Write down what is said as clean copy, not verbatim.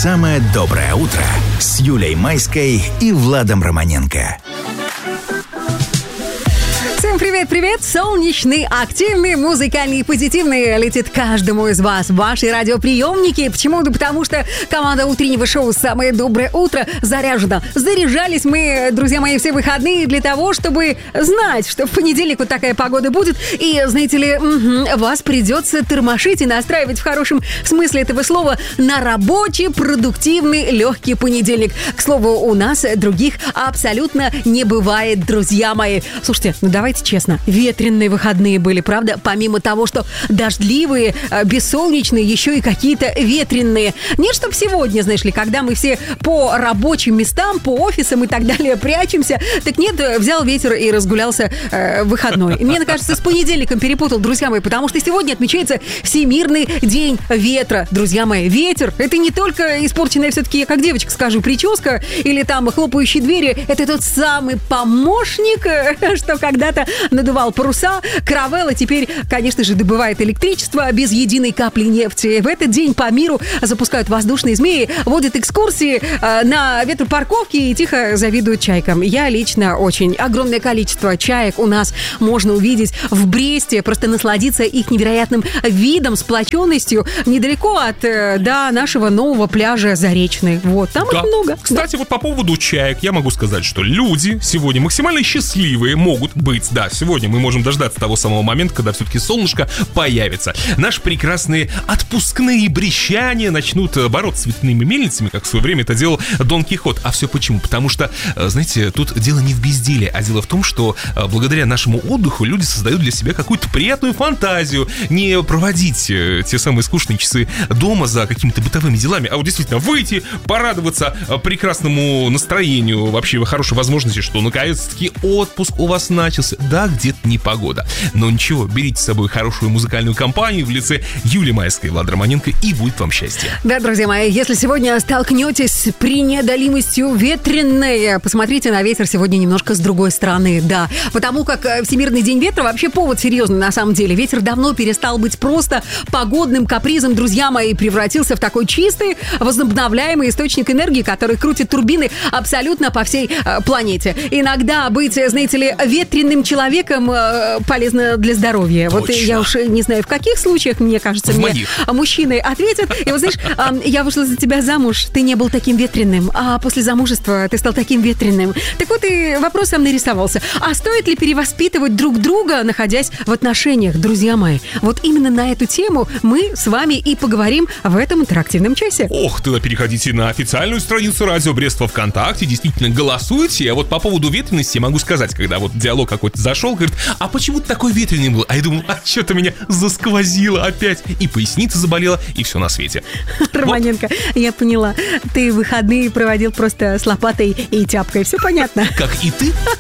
самое доброе утро с Юлей Майской и Владом Романенко. Всем привет-привет! Солнечный, активный, музыкальный и позитивный летит каждому из вас. Ваши радиоприемники. Почему? Да потому что команда утреннего шоу «Самое доброе утро» заряжена. Заряжались мы, друзья мои, все выходные для того, чтобы знать, что в понедельник вот такая погода будет. И, знаете ли, вас придется тормошить и настраивать в хорошем смысле этого слова на рабочий, продуктивный, легкий понедельник. К слову, у нас других абсолютно не бывает, друзья мои. Слушайте, ну давайте честно, ветреные выходные были, правда? Помимо того, что дождливые, бессолнечные, еще и какие-то ветреные. Нет, чтоб сегодня, знаешь ли, когда мы все по рабочим местам, по офисам и так далее прячемся, так нет, взял ветер и разгулялся выходной. И мне кажется, с понедельником перепутал, друзья мои, потому что сегодня отмечается Всемирный день ветра. Друзья мои, ветер — это не только испорченная, все-таки, я как девочка скажу, прическа или там хлопающие двери, это тот самый помощник, что когда-то надувал паруса. Каравелла теперь, конечно же, добывает электричество без единой капли нефти. В этот день по миру запускают воздушные змеи, водят экскурсии на ветропарковки и тихо завидуют чайкам. Я лично очень. Огромное количество чаек у нас можно увидеть в Бресте, просто насладиться их невероятным видом, сплоченностью недалеко от нашего нового пляжа Заречный. Вот, там их много. Кстати, вот по поводу чаек я могу сказать, что люди сегодня максимально счастливые могут быть. Да, сегодня мы можем дождаться того самого момента, когда все-таки солнышко появится. Наши прекрасные отпускные брещания начнут бороться с ветряными мельницами, как в свое время это делал Дон Кихот. А все почему? Потому что, знаете, тут дело не в безделии, а дело в том, что благодаря нашему отдыху люди создают для себя какую-то приятную фантазию. Не проводить те самые скучные часы дома за какими-то бытовыми делами, а вот действительно выйти, порадоваться прекрасному настроению, вообще хорошей возможности, что наконец-таки отпуск у вас начался. Да, где-то непогода. Но ничего, берите с собой хорошую музыкальную компанию в лице Юлии Майской и Влада Романенко, и будет вам счастье. Да, друзья мои, если сегодня столкнетесь с преодолимостью ветреной, посмотрите на ветер сегодня немножко с другой стороны, да. Потому как Всемирный день ветра вообще повод серьезный на самом деле. Ветер давно перестал быть просто погодным капризом, друзья мои, превратился в такой чистый, возобновляемый источник энергии, который крутит турбины абсолютно по всей планете. Иногда быть, знаете ли, ветреным человеком полезно для здоровья. Точно. Вот я уж не знаю, в каких случаях, мне кажется, мне мужчины ответят. И вот знаешь, я вышла за тебя замуж, ты не был таким ветреным, а после замужества ты стал таким ветреным. Так вот и вопрос сам нарисовался. А стоит ли перевоспитывать друг друга, находясь в отношениях, друзья мои? Вот именно на эту тему мы с вами и поговорим в этом интерактивном часе. Ох, тогда переходите на официальную страницу Радио Брест во ВКонтакте, действительно голосуйте. А вот по поводу ветрености могу сказать, когда вот диалог какой-то зашел, говорит, а почему ты такой ветреный был? А я думаю, что-то меня засквозило опять. И поясница заболела, и все на свете. Романенко, я поняла. Ты выходные проводил просто с лопатой и тяпкой. Все понятно. Как и ты.